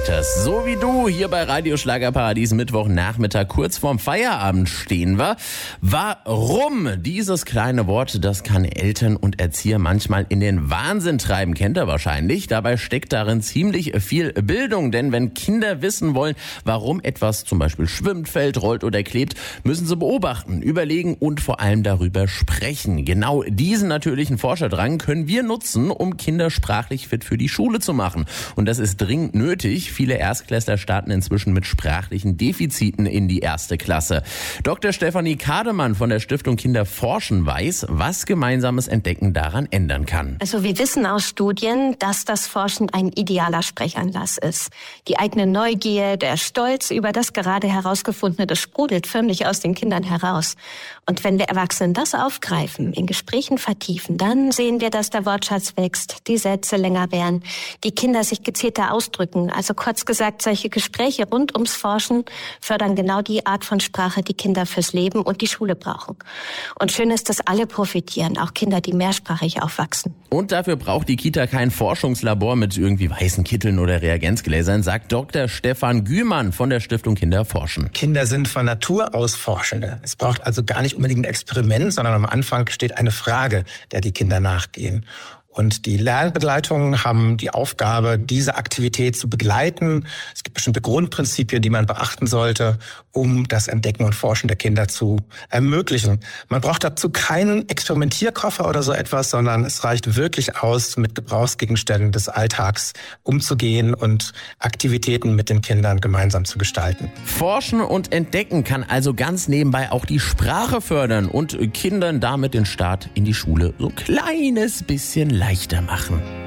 Peters. So wie du hier bei Radio Schlagerparadies Mittwochnachmittag kurz vorm Feierabend stehen wir. Warum? Dieses kleine Wort, das kann Eltern und Erzieher manchmal in den Wahnsinn treiben, kennt ihr wahrscheinlich. Dabei steckt darin ziemlich viel Bildung, denn wenn Kinder wissen wollen, warum etwas zum Beispiel schwimmt, fällt, rollt oder klebt, müssen sie beobachten, überlegen und vor allem darüber sprechen. Genau diesen natürlichen Forscherdrang können wir nutzen, um Kinder sprachlich fit für die Schule zu machen. Und das ist dringend nötig. Viele Erstklässler starten inzwischen mit sprachlichen Defiziten in die erste Klasse. Dr. Stefanie Kademann von der Stiftung Kinder forschen weiß, was gemeinsames Entdecken daran ändern kann. Also wir wissen aus Studien, dass das Forschen ein idealer Sprechanlass ist. Die eigene Neugier, der Stolz über das gerade Herausgefundene, das sprudelt förmlich aus den Kindern heraus. Und wenn wir Erwachsenen das aufgreifen, in Gesprächen vertiefen, dann sehen wir, dass der Wortschatz wächst, die Sätze länger werden, die Kinder sich gezielter ausdrücken. Also kurz gesagt, solche Gespräche rund ums Forschen fördern genau die Art von Sprache, die Kinder fürs Leben und die Schule brauchen. Und schön ist, dass alle profitieren, auch Kinder, die mehrsprachig aufwachsen. Und dafür braucht die Kita kein Forschungslabor mit irgendwie weißen Kitteln oder Reagenzgläsern, sagt Dr. Stefan Gümann von der Stiftung Kinder forschen. Kinder sind von Natur aus Forschende. Es braucht also gar nicht unbedingt ein Experiment, sondern am Anfang steht eine Frage, der die Kinder nachgehen. Und die Lernbegleitungen haben die Aufgabe, diese Aktivität zu begleiten. Es gibt bestimmte Grundprinzipien, die man beachten sollte, um das Entdecken und Forschen der Kinder zu ermöglichen. Man braucht dazu keinen Experimentierkoffer oder so etwas, sondern es reicht wirklich aus, mit Gebrauchsgegenständen des Alltags umzugehen und Aktivitäten mit den Kindern gemeinsam zu gestalten. Forschen und Entdecken kann also ganz nebenbei auch die Sprache fördern und Kindern damit den Start in die Schule so kleines bisschen leichter machen.